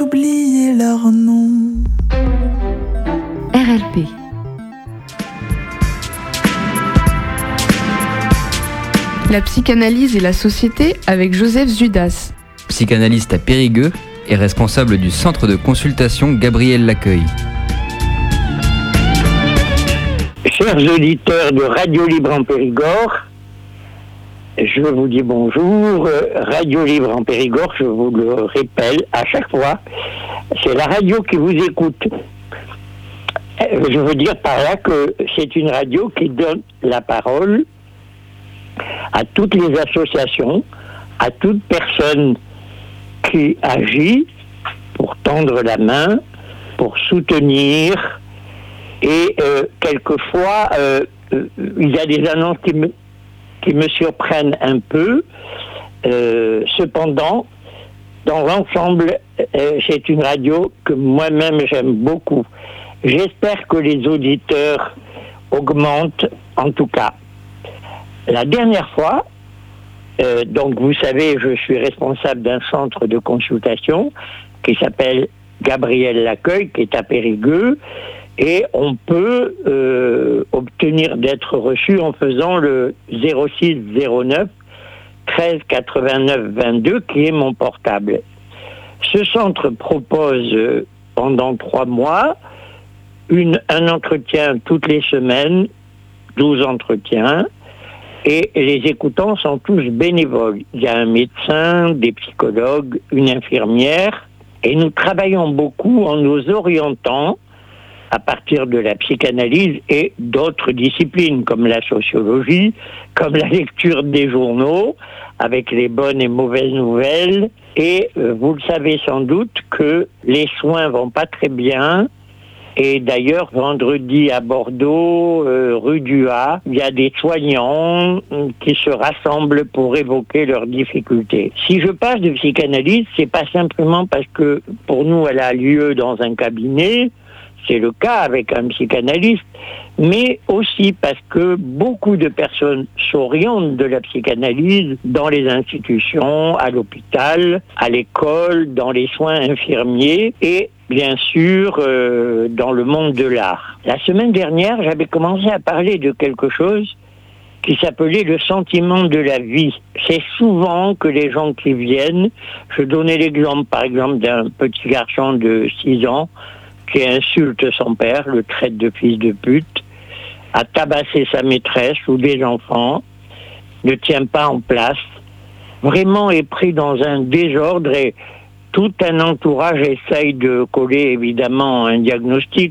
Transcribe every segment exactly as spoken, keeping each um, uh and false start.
oublié leur nom. R L P. La psychanalyse et la société avec Joseph Zudas. Psychanalyste à Périgueux et responsable du centre de consultation Gabriel Laccueil. Chers auditeurs de Radio Libre en Périgord, je vous dis bonjour. Radio Libre en Périgord, je vous le répète à chaque fois, c'est la radio qui vous écoute. Je veux dire par là que c'est une radio qui donne la parole à toutes les associations, à toute personne qui agit pour tendre la main, pour soutenir. Et euh, quelquefois, euh, euh, il y a des annonces qui me, qui me surprennent un peu. Euh, cependant, dans l'ensemble, euh, c'est une radio que moi-même j'aime beaucoup. J'espère que les auditeurs augmentent, en tout cas. La dernière fois, euh, donc vous savez, je suis responsable d'un centre de consultation qui s'appelle Gabriel Laccueil, qui est à Périgueux. Et on peut euh, obtenir d'être reçu en faisant le zéro six zéro neuf treize quatre-vingt-neuf vingt-deux, qui est mon portable. Ce centre propose euh, pendant trois mois une, un entretien toutes les semaines, douze entretiens, et les écoutants sont tous bénévoles. Il y a un médecin, des psychologues, une infirmière, et nous travaillons beaucoup en nous orientant à partir de la psychanalyse et d'autres disciplines, comme la sociologie, comme la lecture des journaux, avec les bonnes et mauvaises nouvelles. Et euh, vous le savez sans doute que les soins vont pas très bien. Et d'ailleurs, vendredi à Bordeaux, euh, rue du Ha, il y a des soignants qui se rassemblent pour évoquer leurs difficultés. Si je parle de psychanalyse, c'est pas simplement parce que pour nous, elle a lieu dans un cabinet. C'est le cas avec un psychanalyste, mais aussi parce que beaucoup de personnes s'orientent de la psychanalyse dans les institutions, à l'hôpital, à l'école, dans les soins infirmiers et bien sûr euh, dans le monde de l'art. La semaine dernière, j'avais commencé à parler de quelque chose qui s'appelait le sentiment de la vie. C'est souvent que les gens qui viennent, je donnais l'exemple par exemple d'un petit garçon de six ans qui insulte son père, le traite de fils de pute, a tabassé sa maîtresse ou des enfants, ne tient pas en place, vraiment est pris dans un désordre et tout un entourage essaye de coller évidemment un diagnostic,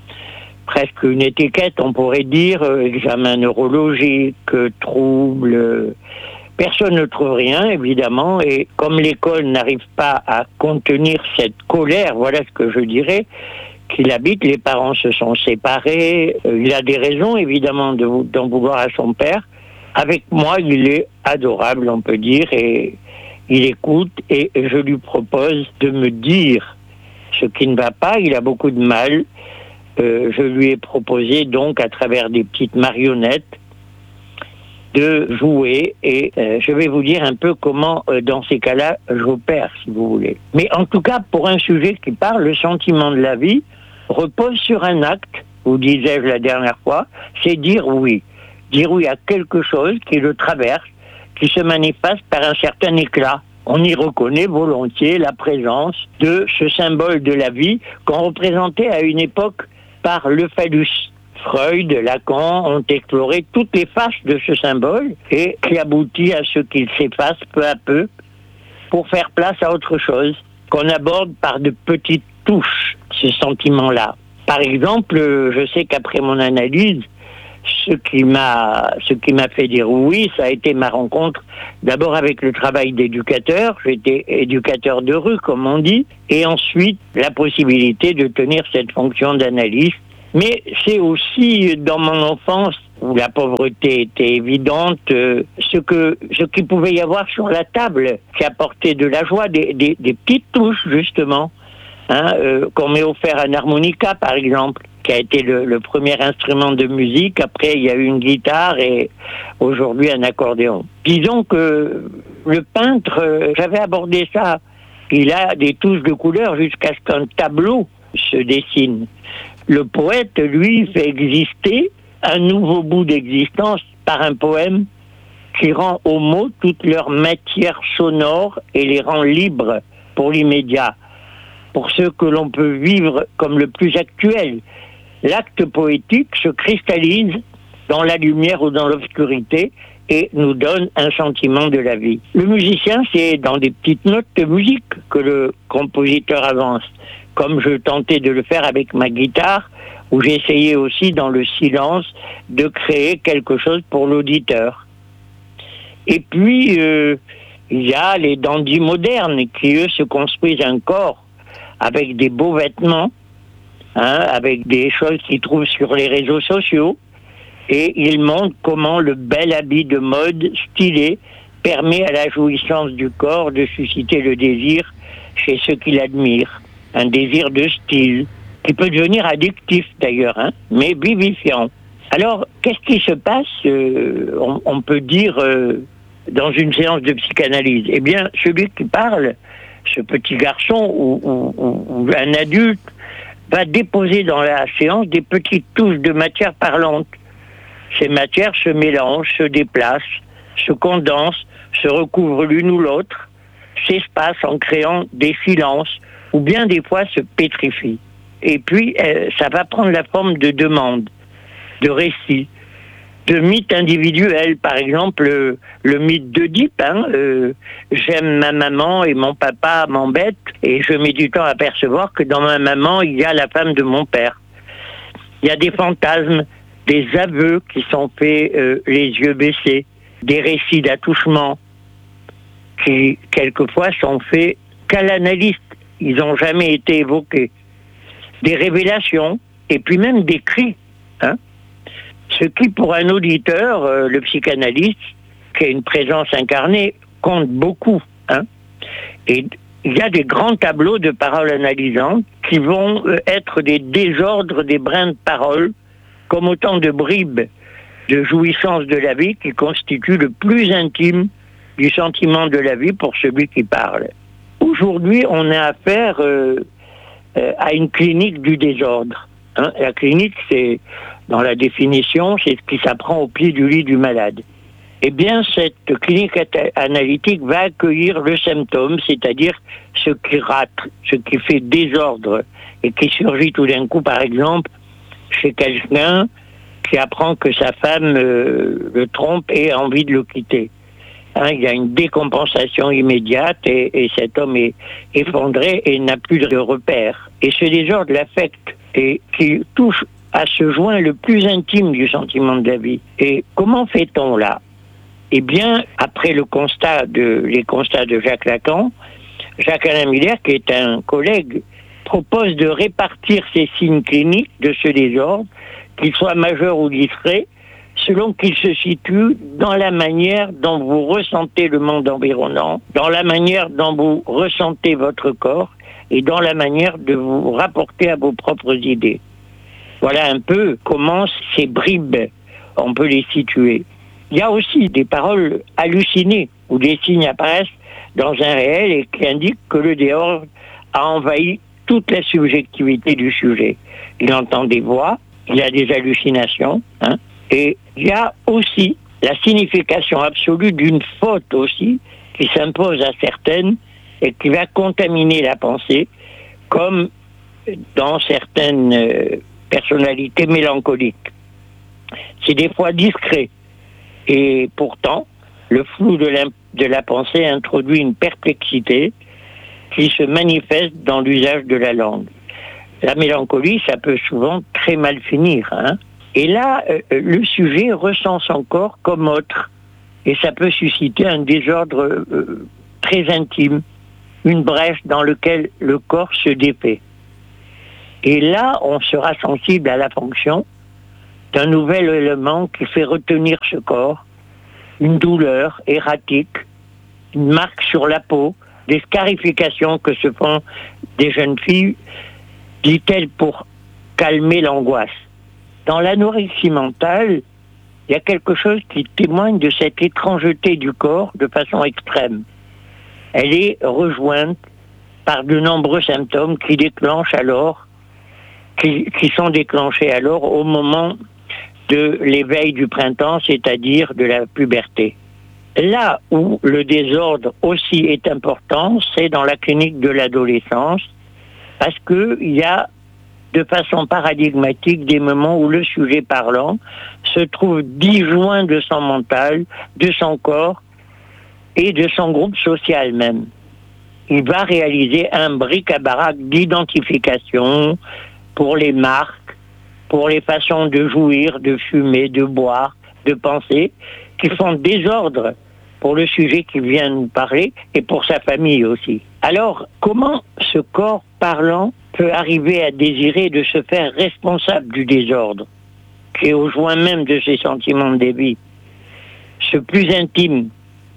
presque une étiquette, on pourrait dire, euh, examen neurologique, euh, trouble. Euh, personne ne trouve rien, évidemment, et comme l'école n'arrive pas à contenir cette colère, voilà ce que je dirais, qu'il habite, les parents se sont séparés, euh, il a des raisons, évidemment, de, d'en vouloir à son père. Avec moi, il est adorable, on peut dire, et il écoute, et je lui propose de me dire ce qui ne va pas, il a beaucoup de mal. Euh, je lui ai proposé, donc, à travers des petites marionnettes, de jouer et euh, je vais vous dire un peu comment euh, dans ces cas-là j'opère si vous voulez. Mais en tout cas pour un sujet qui parle, le sentiment de la vie repose sur un acte, vous disais-je la dernière fois, c'est dire oui. Dire oui à quelque chose qui le traverse, qui se manifeste par un certain éclat. On y reconnaît volontiers la présence de ce symbole de la vie qu'on représentait à une époque par le phallus. Freud, Lacan ont exploré toutes les faces de ce symbole et qui aboutit à ce qu'il s'efface peu à peu pour faire place à autre chose qu'on aborde par de petites touches, ces sentiments-là. Par exemple, je sais qu'après mon analyse, ce qui m'a, ce qui m'a fait dire oui, ça a été ma rencontre d'abord avec le travail d'éducateur, j'étais éducateur de rue comme on dit, et ensuite la possibilité de tenir cette fonction d'analyste. Mais c'est aussi dans mon enfance où la pauvreté était évidente, euh, ce que ce qu'il pouvait y avoir sur la table qui apportait de la joie, des, des, des petites touches justement, hein, euh, qu'on m'ait offert un harmonica par exemple, qui a été le, le premier instrument de musique. Après il y a eu une guitare et aujourd'hui un accordéon. Disons que le peintre, euh, j'avais abordé ça Il a des touches de couleur jusqu'à ce qu'un tableau se dessine. Le poète, lui, fait exister un nouveau bout d'existence par un poème qui rend aux mots toute leur matière sonore et les rend libres pour l'immédiat, pour ce que l'on peut vivre comme le plus actuel. L'acte poétique se cristallise dans la lumière ou dans l'obscurité et nous donne un sentiment de la vie. Le musicien, c'est dans des petites notes de musique que le compositeur avance, comme je tentais de le faire avec ma guitare, où j'essayais aussi dans le silence de créer quelque chose pour l'auditeur. Et puis, euh, il y a les dandys modernes qui, eux, se construisent un corps avec des beaux vêtements, hein, avec des choses qu'ils trouvent sur les réseaux sociaux, et ils montrent comment le bel habit de mode stylé permet à la jouissance du corps de susciter le désir chez ceux qui l'admirent. Un désir de style, qui peut devenir addictif d'ailleurs, hein, mais vivifiant. Alors, qu'est-ce qui se passe, euh, on, on peut dire, euh, dans une séance de psychanalyse? Eh bien, celui qui parle, ce petit garçon ou, ou, ou, ou un adulte, va déposer dans la séance des petites touches de matière parlante. Ces matières se mélangent, se déplacent, se condensent, se recouvrent l'une ou l'autre, s'espacent en créant des silences, ou bien des fois se pétrifient. Et puis, euh, ça va prendre la forme de demandes, de récits, de mythes individuels. Par exemple, le, le mythe d'Oedipe, hein, euh, j'aime ma maman et mon papa m'embête, et je mets du temps à percevoir que dans ma maman, il y a la femme de mon père. Il y a des fantasmes, des aveux qui sont faits euh, les yeux baissés, des récits d'attouchement qui, quelquefois, sont faits qu'à l'analyste. Ils n'ont jamais été évoqués. Des révélations, et puis même des cris. Hein. Ce qui, pour un auditeur, euh, le psychanalyste, qui a une présence incarnée, compte beaucoup. Hein. Et il y a des grands tableaux de paroles analysantes qui vont euh, être des désordres, des brins de paroles, comme autant de bribes de jouissance de la vie qui constituent le plus intime du sentiment de la vie pour celui qui parle. Aujourd'hui, on a affaire euh, euh, à une clinique du désordre. Hein. La clinique, c'est, dans la définition, c'est ce qui s'apprend au pied du lit du malade. Eh bien, cette clinique analytique va accueillir le symptôme, c'est-à-dire ce qui rate, ce qui fait désordre et qui surgit tout d'un coup, par exemple, chez quelqu'un qui apprend que sa femme euh, le trompe et a envie de le quitter. Hein, il y a une décompensation immédiate et, et cet homme est effondré et n'a plus de repères. Et ce désordre l'affecte et qui touche à ce joint le plus intime du sentiment de la vie. Et comment fait-on là? Eh bien, après le constat de, les constats de Jacques Lacan, Jacques-Alain Miller, qui est un collègue, propose de répartir ces signes cliniques de ce désordre, qu'ils soient majeurs ou discrets, selon qu'ils se situent dans la manière dont vous ressentez le monde environnant, dans la manière dont vous ressentez votre corps et dans la manière de vous rapporter à vos propres idées. Voilà un peu comment ces bribes, on peut les situer. Il y a aussi des paroles hallucinées où des signes apparaissent dans un réel et qui indiquent que le désordre a envahi toute la subjectivité du sujet. Il entend des voix, il a des hallucinations, hein, et il y a aussi la signification absolue d'une faute aussi qui s'impose à certaines et qui va contaminer la pensée, comme dans certaines euh, personnalités mélancoliques. C'est des fois discret. Et pourtant, le flou de la, de la pensée introduit une perplexité qui se manifeste dans l'usage de la langue. La mélancolie, ça peut souvent très mal finir. Hein. Et là, euh, le sujet ressent son corps comme autre. Et ça peut susciter un désordre euh, très intime, une brèche dans laquelle le corps se défait. Et là, on sera sensible à la fonction d'un nouvel élément qui fait retenir ce corps, une douleur erratique, une marque sur la peau, des scarifications que se font des jeunes filles, dit-elle, pour calmer l'angoisse. Dans l'anorexie mentale, il y a quelque chose qui témoigne de cette étrangeté du corps de façon extrême. Elle est rejointe par de nombreux symptômes qui déclenchent alors, qui, qui sont déclenchés alors au moment de l'éveil du printemps, c'est-à-dire de la puberté. Là où le désordre aussi est important, c'est dans la clinique de l'adolescence, parce qu'il y a de façon paradigmatique des moments où le sujet parlant se trouve disjoint de son mental, de son corps et de son groupe social même. Il va réaliser un bric-à-brac d'identification pour les marques, pour les façons de jouir, de fumer, de boire, de penser, qui font désordre pour le sujet qui vient nous parler et pour sa famille aussi. Alors, comment ce corps parlant peut arriver à désirer de se faire responsable du désordre, qui est au joint même de ses sentiments de débit, ce plus intime?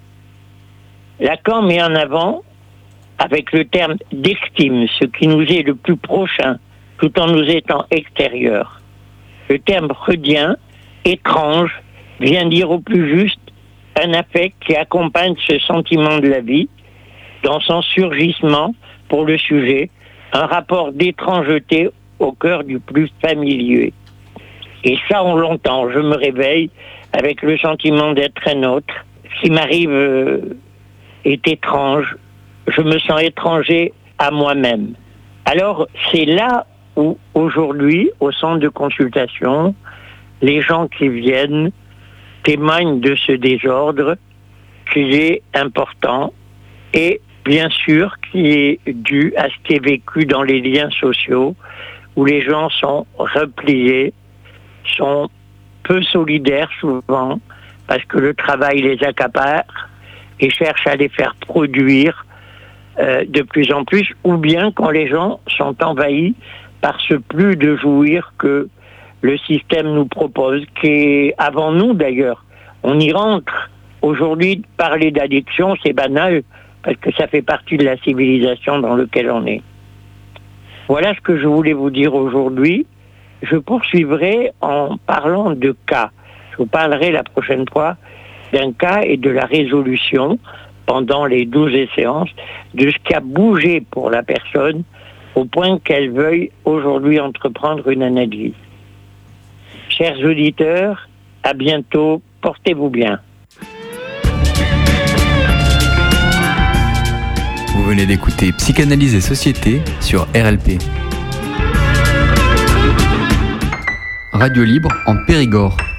Lacan met en avant, avec le terme d'estime, ce qui nous est le plus prochain, tout en nous étant extérieur. Le terme freudien, étrange, vient dire au plus juste un affect qui accompagne ce sentiment de la vie, dans son surgissement pour le sujet, un rapport d'étrangeté au cœur du plus familier. Et ça, on l'entend. Je me réveille avec le sentiment d'être un autre. Ce qui m'arrive euh, est étrange. Je me sens étranger à moi-même. Alors, c'est là où, aujourd'hui, au centre de consultation, les gens qui viennent témoignent de ce désordre qui est important et bien sûr qui est dû à ce qui est vécu dans les liens sociaux où les gens sont repliés, sont peu solidaires souvent parce que le travail les accapare et cherche à les faire produire euh, de plus en plus, ou bien quand les gens sont envahis par ce plus de jouir que le système nous propose, qui est avant nous d'ailleurs. On y rentre. Aujourd'hui, parler d'addiction, c'est banal, parce que ça fait partie de la civilisation dans laquelle on est. Voilà ce que je voulais vous dire aujourd'hui. Je poursuivrai en parlant de cas. Je vous parlerai la prochaine fois d'un cas et de la résolution, pendant les douze séances, de ce qui a bougé pour la personne, au point qu'elle veuille aujourd'hui entreprendre une analyse. Chers auditeurs, à bientôt, portez-vous bien. Vous venez d'écouter Psychanalyse et Société sur R L P. Radio libre en Périgord.